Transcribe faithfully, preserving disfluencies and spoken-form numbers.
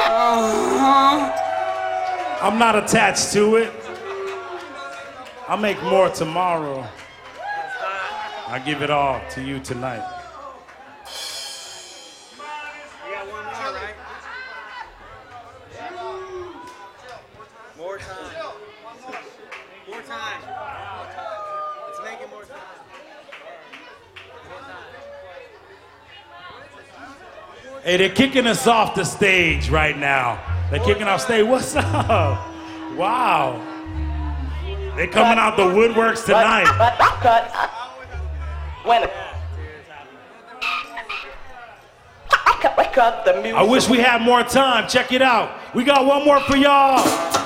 I'm not attached to it. I'll make more tomorrow. I give it all to you tonight. You got one more, right? More time. More time. Let's make it more time. Hey, they're kicking us off the stage right now. They're kicking off stage. What's up? Wow. They're coming out the woodworks tonight. Cut, cut, cut. When cut the music. I wish we had more time. Check it out. We got one more for y'all.